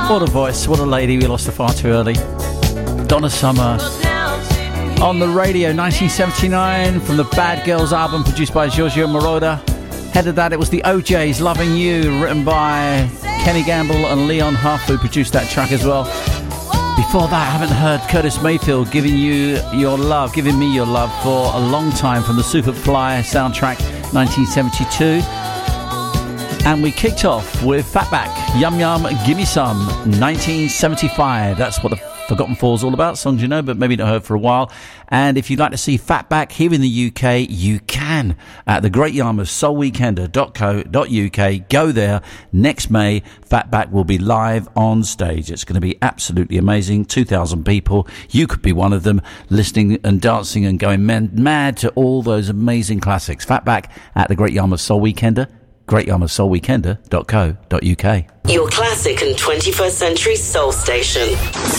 What a voice, what a lady. We lost her far too early. Donna Summer on the radio, 1979, from the Bad Girls album produced by Giorgio Moroder. Ahead of that, it was the OJs, Loving You, written by Kenny Gamble and Leon Huff, who produced that track as well. Before that, I haven't heard Curtis Mayfield giving me your love for a long time, from the Superfly soundtrack, 1972. And we kicked off with Fatback, Yum Yum, Gimme Some, 1975. That's what the Forgotten Four's all about, songs you know, but maybe not heard for a while. And if you'd like to see Fatback here in the UK, you can at the Great Yarmouth soulweekender.co.uk. Go there. Next May, Fatback will be live on stage. It's going to be absolutely amazing. 2,000 people. You could be one of them, listening and dancing and going mad to all those amazing classics. Fatback at the Great Yarmouth Soul Weekender. GreatYarmouthSoulWeekender.co.uk. Your classic and 21st century soul station.